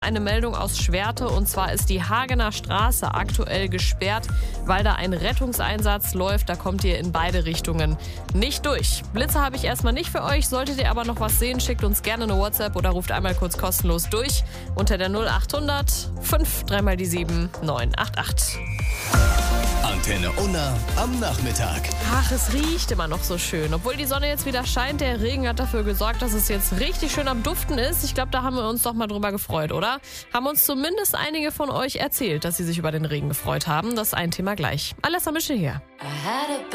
Eine Meldung aus Schwerte, und zwar ist die Hagener Straße aktuell gesperrt, weil da ein Rettungseinsatz läuft. Da kommt ihr in beide Richtungen nicht durch. Blitze habe ich erstmal nicht für euch. Solltet ihr aber noch was sehen, schickt uns gerne eine WhatsApp oder ruft einmal kurz kostenlos durch unter der 0800 5 3 mal die 7 988. Antenne Unna am Nachmittag. Ach, es riecht immer noch so schön. Obwohl die Sonne jetzt wieder scheint, der Regen hat dafür gesorgt, dass es jetzt richtig schön am Duften ist. Ich glaube, da haben wir uns doch mal drüber gefreut, oder? Haben uns zumindest einige von euch erzählt, dass sie sich über den Regen gefreut haben. Das ist ein Thema gleich. Alessa Mische hier.